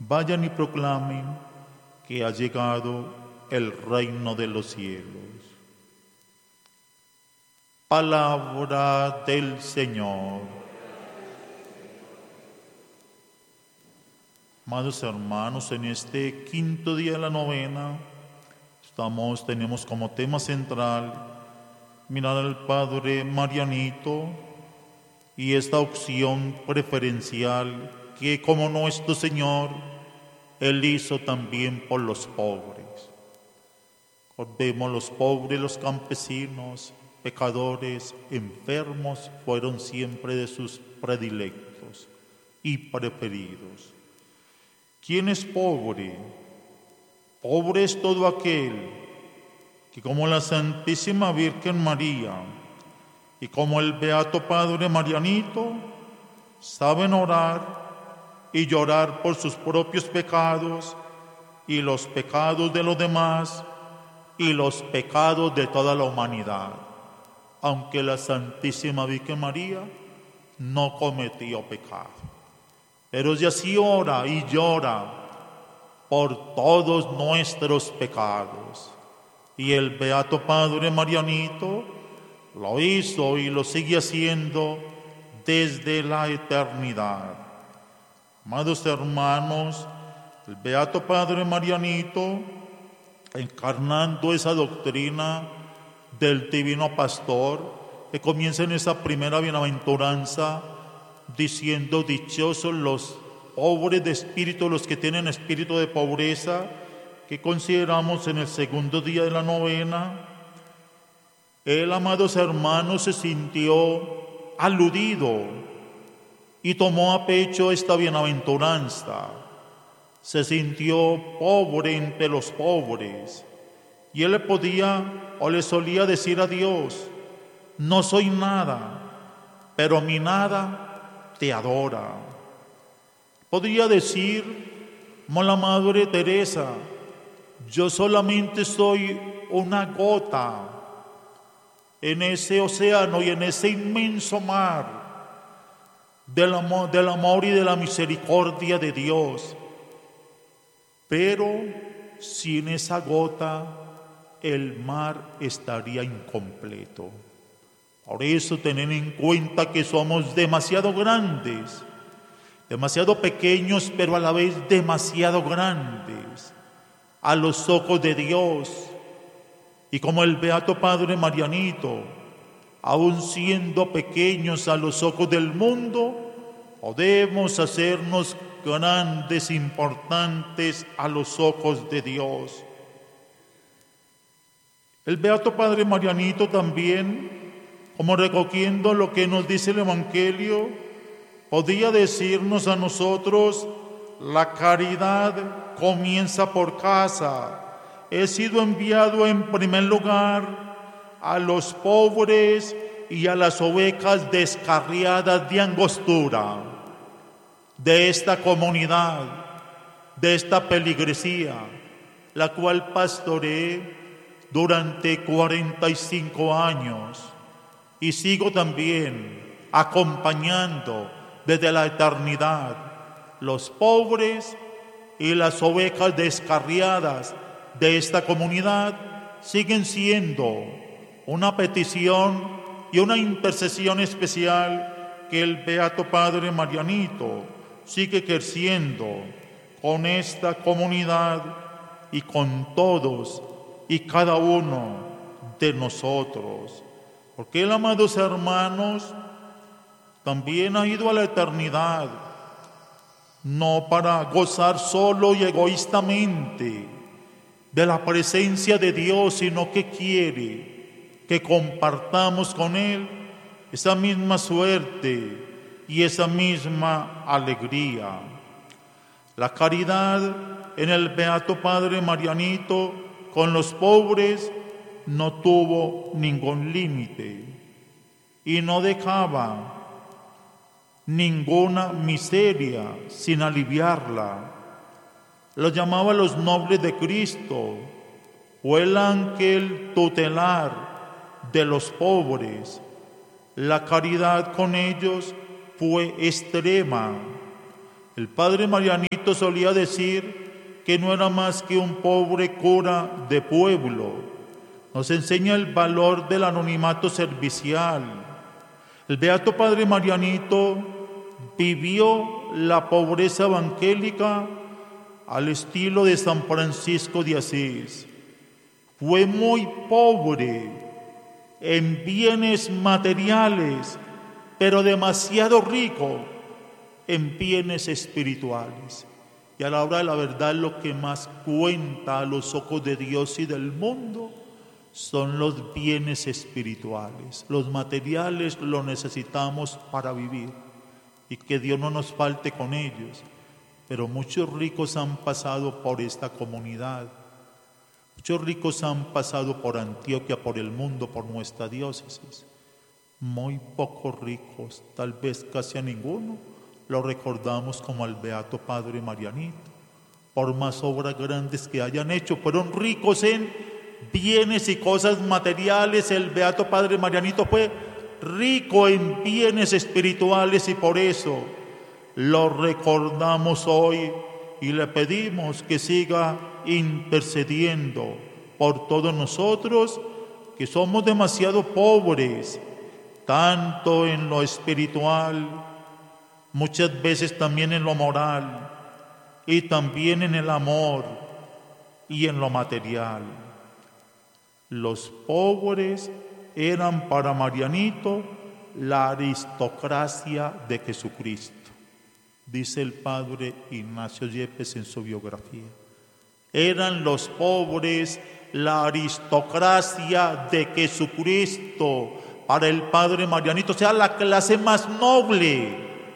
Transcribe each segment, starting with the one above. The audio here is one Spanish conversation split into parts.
Vayan y proclamen que ha llegado el reino de los cielos. Palabra del Señor. Amados hermanos, en este quinto día de la novena, tenemos como tema central mirar al Padre Marianito y esta opción preferencial que, como nuestro Señor, Él hizo también por los pobres. Vemos los pobres, los campesinos, pecadores, enfermos, fueron siempre de sus predilectos y preferidos. ¿Quién es pobre? Pobre es todo aquel que, como la Santísima Virgen María y como el Beato Padre Marianito, saben orar y llorar por sus propios pecados y los pecados de los demás y los pecados de toda la humanidad, aunque la Santísima Virgen María no cometió pecado. Pero ella sí ora y llora por todos nuestros pecados. Y el Beato Padre Marianito lo hizo y lo sigue haciendo desde la eternidad. Amados hermanos, el Beato Padre Marianito, encarnando esa doctrina del Divino Pastor, que comienza en esa primera bienaventuranza, diciendo: dichosos los pobres de espíritu, los que tienen espíritu de pobreza, que consideramos en el segundo día de la novena. Él, amados hermanos, se sintió aludido y tomó a pecho esta bienaventuranza. Se sintió pobre entre los pobres y él le podía o le solía decir a Dios: no soy nada, pero mi nada te adora. Podría decir, como la Madre Teresa: yo solamente soy una gota en ese océano y en ese inmenso mar del amor y de la misericordia de Dios. Pero sin esa gota el mar estaría incompleto. Por eso tened en cuenta que somos demasiado grandes, demasiado pequeños, pero a la vez demasiado grandes a los ojos de Dios. Y como el Beato Padre Marianito, aun siendo pequeños a los ojos del mundo, podemos hacernos grandes, importantes a los ojos de Dios. El Beato Padre Marianito también, como recogiendo lo que nos dice el Evangelio, podía decirnos a nosotros: la caridad comienza por casa. He sido enviado en primer lugar a los pobres y a las ovejas descarriadas de angostura de esta comunidad, de esta peligresía, la cual pastoreé durante 45 años y sigo también acompañando desde la eternidad. Los pobres y las ovejas descarriadas de esta comunidad siguen siendo una petición y una intercesión especial que el Beato Padre Marianito sigue ejerciendo con esta comunidad y con todos y cada uno de nosotros. Porque él, amados hermanos, también ha ido a la eternidad, no para gozar solo y egoístamente de la presencia de Dios, sino que quiere que compartamos con Él esa misma suerte y esa misma alegría. La caridad en el Beato Padre Marianito con los pobres no tuvo ningún límite y no dejaba ninguna miseria sin aliviarla. Los llamaba los nobles de Cristo, o el ángel tutelar de los pobres. La caridad con ellos fue extrema. El padre Marianito solía decir que no era más que un pobre cura de pueblo. Nos enseña el valor del anonimato servicial. El beato padre Marianito vivió la pobreza evangélica al estilo de San Francisco de Asís. Fue muy pobre en bienes materiales, pero demasiado rico en bienes espirituales. Y a la hora de la verdad, lo que más cuenta a los ojos de Dios y del mundo son los bienes espirituales. Los materiales los necesitamos para vivir y que Dios no nos falte con ellos. Pero muchos ricos han pasado por esta comunidad. Muchos ricos han pasado por Antioquia, por el mundo, por nuestra diócesis. Muy pocos ricos, tal vez casi a ninguno, lo recordamos como al beato padre Marianito. Por más obras grandes que hayan hecho, fueron ricos en bienes y cosas materiales. El beato padre Marianito fue rico en bienes espirituales y por eso lo recordamos hoy y le pedimos que siga intercediendo por todos nosotros que somos demasiado pobres, tanto en lo espiritual, muchas veces también en lo moral y también en el amor y en lo material. Los pobres eran para Marianito la aristocracia de Jesucristo, dice el padre Ignacio Yepes en su biografía. Eran los pobres la aristocracia de Jesucristo para el padre Marianito, o sea, la clase más noble,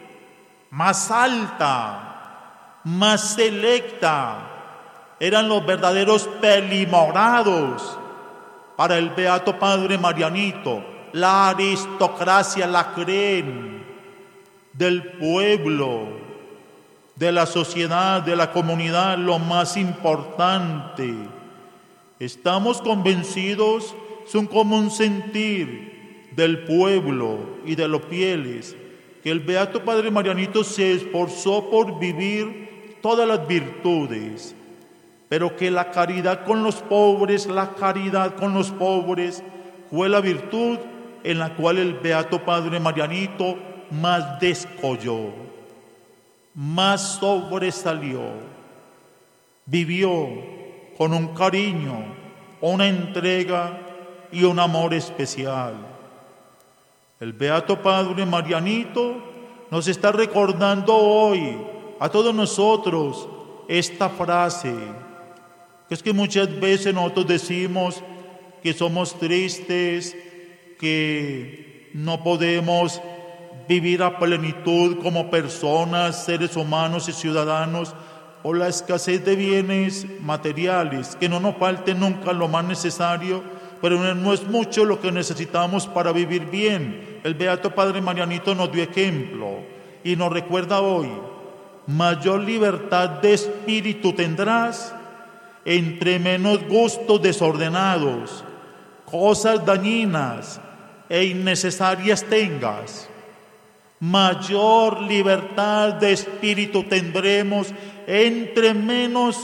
más alta, más selecta. Eran los verdaderos pelimorados para el beato padre Marianito. La aristocracia, la creen del pueblo, de la sociedad, de la comunidad, lo más importante. Estamos convencidos, es un común sentir del pueblo y de los fieles, que el beato padre Marianito se esforzó por vivir todas las virtudes, pero que la caridad con los pobres, fue la virtud en la cual el beato padre Marianito más descolló, más sobresalió. Vivió con un cariño, una entrega y un amor especial. El beato padre Marianito nos está recordando hoy a todos nosotros esta frase, que es que muchas veces nosotros decimos que somos tristes, que no podemos vivir a plenitud como personas, seres humanos y ciudadanos, o la escasez de bienes materiales, que no nos falte nunca lo más necesario, pero no es mucho lo que necesitamos para vivir bien. El beato padre Marianito nos dio ejemplo y nos recuerda hoy: mayor libertad de espíritu tendrás entre menos gustos desordenados, cosas dañinas e innecesarias tengas. Mayor libertad de espíritu tendremos entre menos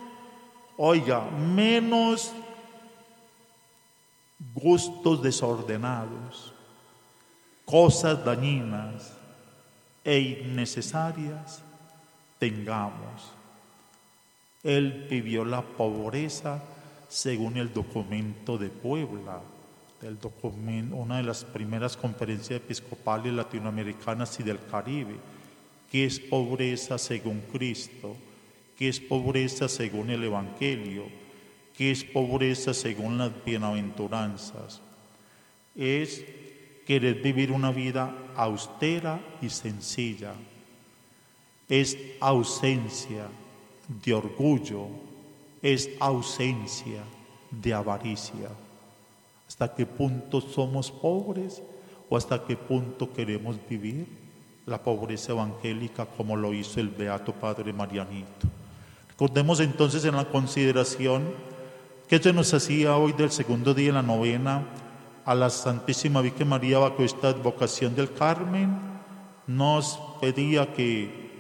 gustos desordenados, cosas dañinas e innecesarias tengamos. Él vivió la pobreza según el documento de Puebla, una de las primeras conferencias episcopales latinoamericanas y del Caribe. ¿Qué es pobreza según Cristo? ¿Qué es pobreza según el Evangelio? ¿Qué es pobreza según las bienaventuranzas? Es querer vivir una vida austera y sencilla. Es ausencia de orgullo, es ausencia de avaricia. ¿Hasta qué punto somos pobres o hasta qué punto queremos vivir la pobreza evangélica como lo hizo el beato padre Marianito? Recordemos entonces en la consideración que se nos hacía hoy del segundo día de la novena a la Santísima Virgen María bajo esta advocación del Carmen. Nos pedía que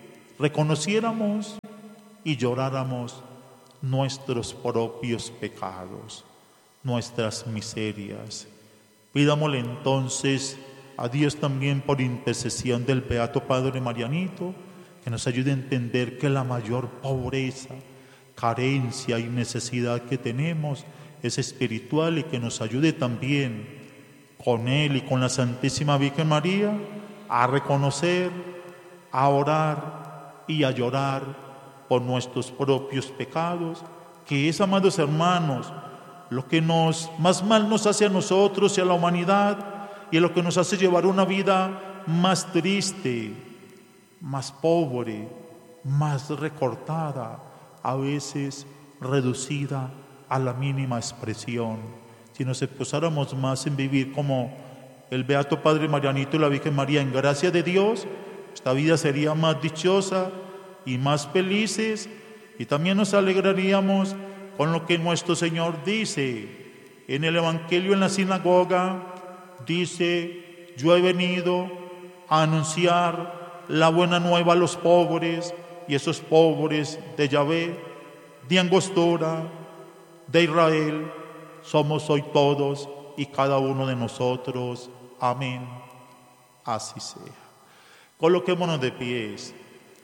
reconociéramos y lloráramos nuestros propios pecados, nuestras miserias. Pidámosle entonces a Dios también por intercesión del Beato Padre Marianito, que nos ayude a entender que la mayor pobreza, carencia y necesidad que tenemos es espiritual, y que nos ayude también con él y con la Santísima Virgen María a reconocer, a orar y a llorar por nuestros propios pecados, que es, amados hermanos, lo que más mal nos hace a nosotros y a la humanidad, y lo que nos hace llevar una vida más triste, más pobre, más recortada, a veces reducida a la mínima expresión. Si nos esforzáramos más en vivir como el Beato Padre Marianito y la Virgen María, en gracia de Dios, esta vida sería más dichosa y más felices, y también nos alegraríamos con lo que nuestro Señor dice en el Evangelio en la sinagoga. Dice: yo he venido a anunciar la buena nueva a los pobres, y esos pobres de Yahvé, de Angostura, de Israel, somos hoy todos y cada uno de nosotros. Amén. Así sea. Coloquémonos de pies.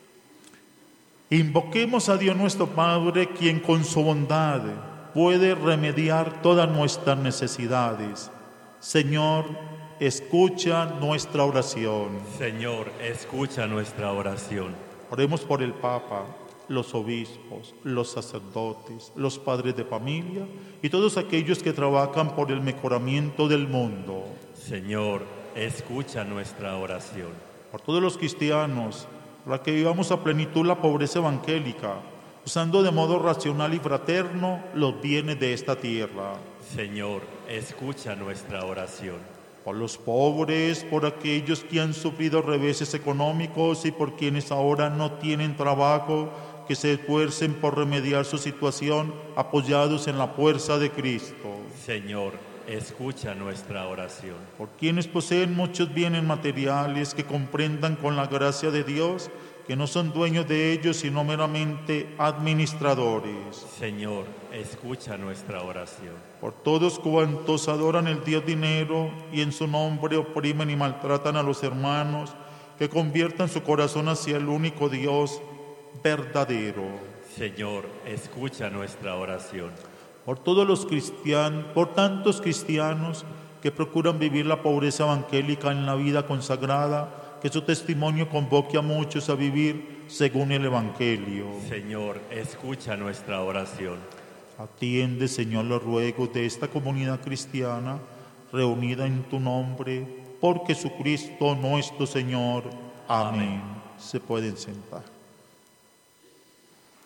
Invoquemos a Dios nuestro Padre, quien con su bondad puede remediar todas nuestras necesidades. Señor, escucha nuestra oración. Señor, escucha nuestra oración. Oremos por el Papa, los obispos, los sacerdotes, los padres de familia y todos aquellos que trabajan por el mejoramiento del mundo. Señor, escucha nuestra oración. Por todos los cristianos, para que vivamos a plenitud la pobreza evangélica, usando de modo racional y fraterno los bienes de esta tierra. Señor, escucha nuestra oración. Por los pobres, por aquellos que han sufrido reveses económicos y por quienes ahora no tienen trabajo, que se esfuercen por remediar su situación apoyados en la fuerza de Cristo. Señor, escucha nuestra oración. Por quienes poseen muchos bienes materiales, que comprendan con la gracia de Dios que no son dueños de ellos, sino meramente administradores. Señor, escucha nuestra oración. Por todos cuantos adoran el Dios dinero y en su nombre oprimen y maltratan a los hermanos, que conviertan su corazón hacia el único Dios verdadero. Señor, escucha nuestra oración. Por todos los cristianos, por tantos cristianos que procuran vivir la pobreza evangélica en la vida consagrada, que su testimonio convoque a muchos a vivir según el Evangelio. Señor, escucha nuestra oración. Atiende, Señor, los ruegos de esta comunidad cristiana reunida en tu nombre, por Jesucristo nuestro Señor. Amén. Se pueden sentar.